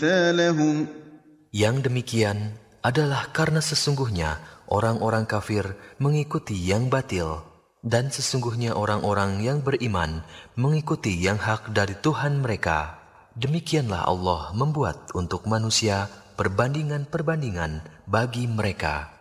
لهم Yang demikian adalah karena sesungguhnya orang-orang kafir mengikuti yang batil, dan sesungguhnya orang-orang yang beriman mengikuti yang hak dari Tuhan mereka. Demikianlah Allah membuat untuk manusia perbandingan-perbandingan bagi mereka.